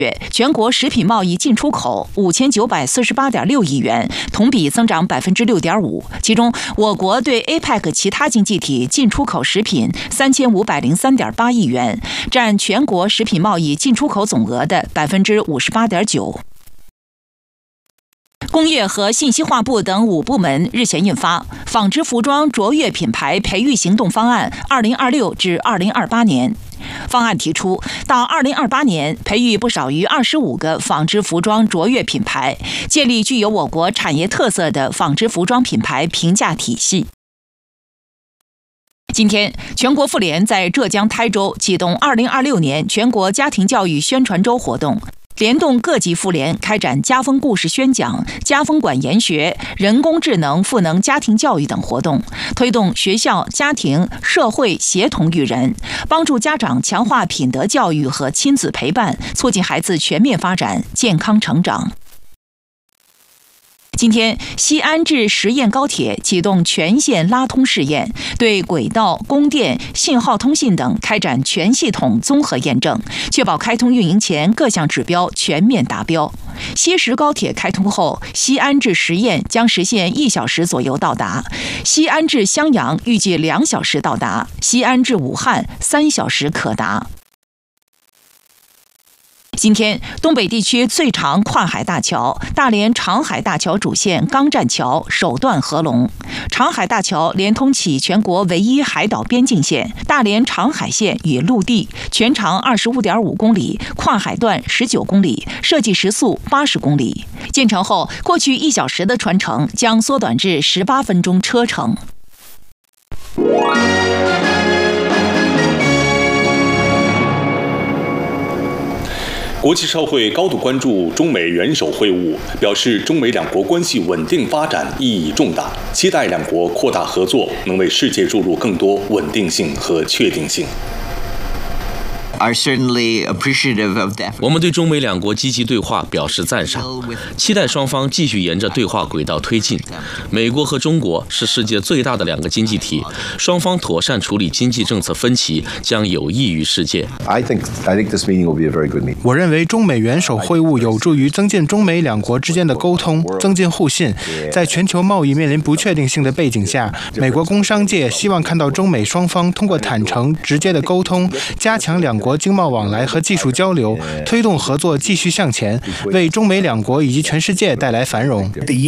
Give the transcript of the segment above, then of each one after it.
全国食品贸易进出口5948.6亿元，同比增长6.5%。其中，我国对 APEC 其他经济体进出口食品3503.8亿元，占全国食品贸易进出口总额的58.9%。工业和信息化部等5部门日前印发《纺织服装卓越品牌培育行动方案 （2026 至2028年）》。方案提出，到2028年，培育不少于25个纺织服装卓越品牌，建立具有我国产业特色的纺织服装品牌评价体系。今天，全国妇联在浙江台州启动2026年全国家庭教育宣传周活动。联动各级妇联开展家风故事宣讲、家风馆研学、人工智能赋能家庭教育等活动，推动学校、家庭、社会协同育人，帮助家长强化品德教育和亲子陪伴，促进孩子全面发展、健康成长。今天，西安至十堰高铁启动全线拉通试验，对轨道、供电、信号通信等开展全系统综合验证，确保开通运营前各项指标全面达标。西石高铁开通后，西安至十堰将实现1小时左右到达，西安至襄阳预计2小时到达，西安至武汉3小时可达。今天，东北地区最长跨海大桥大连长海大桥主线钢栈桥首段合龙。长海大桥连通起全国唯一海岛边境线大连长海线与陆地，全长25.5公里，跨海段19公里，设计时速80公里。建成后，过去1小时的船程将缩短至18分钟车程。 国际社会高度关注中美元首会晤，表示中美两国关系稳定发展意义重大，期待两国扩大合作，能为世界注入更多稳定性和确定性。 我们对中美两国积极对话表示赞赏，期待双方继续沿着对话轨道推进。美国和中国是世界最大的2个经济体，双方妥善处理经济政策分歧，将有益于世界。 我认为中美元首会晤有助于增进中美两国之间的沟通，增进互信。在全球贸易面临不确定性的背景下，美国工商界希望看到中美双方通过坦诚、直接的沟通，加强两国经贸往来和技术交流，推动合作继续向前，为中美两国以及全世界带来繁荣。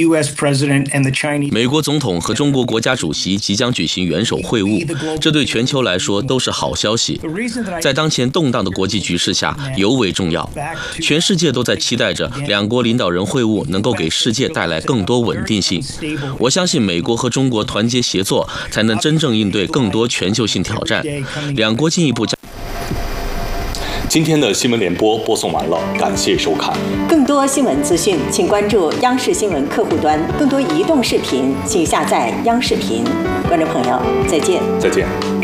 美国总统和中国国家主席即将举行元首会晤，这对全球来说都是好消息。在当前动荡的国际局势下尤为重要，全世界都在期待着两国领导人会晤能够给世界带来更多稳定性。我相信美国和中国团结协作，才能真正应对更多全球性挑战。两国进一步今天的新闻联播播送完了，感谢收看。 更多新闻资讯，请关注央视新闻客户端。更多移动视频，请下载央视频。观众朋友，再见。 再见。